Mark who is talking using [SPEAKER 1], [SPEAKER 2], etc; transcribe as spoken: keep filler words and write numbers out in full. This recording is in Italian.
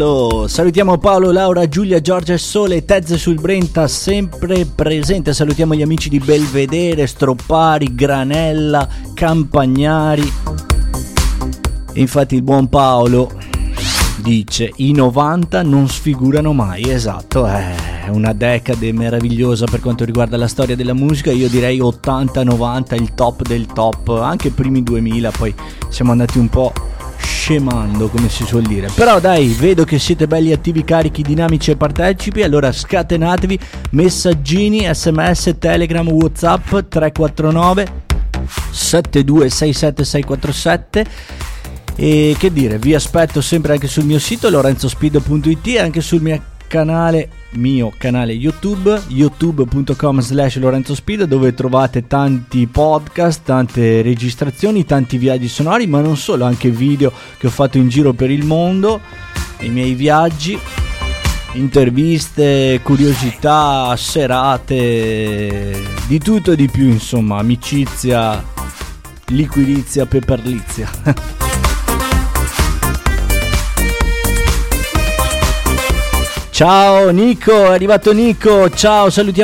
[SPEAKER 1] Salutiamo Paolo, Laura, Giulia, Giorgia, Sole, Tezze sul Brenta, sempre presente. Salutiamo gli amici di Belvedere, Stroppari, Granella, Campagnari. Infatti il buon Paolo dice i novanta non sfigurano mai. Esatto, è una decade meravigliosa per quanto riguarda la storia della musica. Io direi ottanta novanta il top del top, anche primi duemila, poi siamo andati un po' scemando, come si suol dire. Però dai, vedo che siete belli attivi, carichi, dinamici e partecipi. Allora scatenatevi, messaggini, sms, telegram, whatsapp tre quattro nove sette due sei sette sei quattro sette. E che dire, vi aspetto sempre anche sul mio sito lorenzospido punto it e anche sul mio canale mio canale YouTube, youtube punto com slash lorenzospido, dove trovate tanti podcast, tante registrazioni, tanti viaggi sonori, ma non solo, anche video che ho fatto in giro per il mondo, i miei viaggi, interviste, curiosità, serate, di tutto e di più, insomma, amicizia, liquirizia, peperlizia. Ciao Nico, è arrivato Nico, ciao, salutiamo